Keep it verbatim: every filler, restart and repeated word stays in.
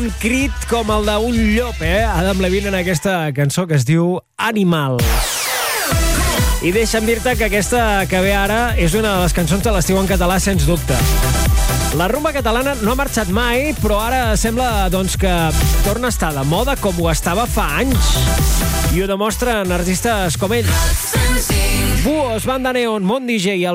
Un crit com el d'un llop, eh? Adam Levine en aquesta cançó que es diu Animal. I deixa'm dir-te que aquesta que ve ara és una de les cançons de l'estiu en català, sens dubte. La rumba catalana no ha marxat mai, però ara sembla doncs, que torna a estar de moda com ho estava fa anys. I ho demostren artistes com ell. Buos, Banda Neon, Mont D J,